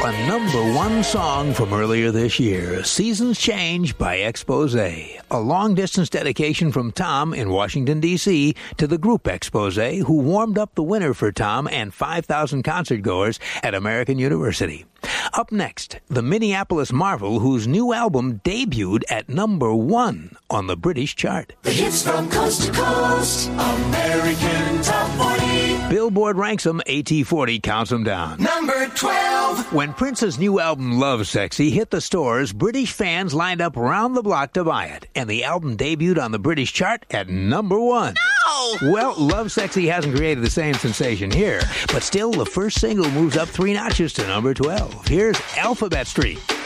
a #1 song from earlier this year, Seasons Change by Exposé. A long-distance dedication from Tom in Washington, D.C. to the group Exposé, who warmed up the winner for Tom and 5,000 concertgoers at American University. Up next, the Minneapolis Marvel, whose new album debuted at #1 on the British chart. The hits from coast to coast, American Top 40. Billboard ranks them, AT40 counts them down. Number 12. When Prince's new album Lovesexy hit the stores, British fans lined up round the block to buy it, and the album debuted on the British chart at #1. No! Well, Lovesexy hasn't created the same sensation here, but still the first single moves up 3 notches to number 12. Here's Alphabet Street.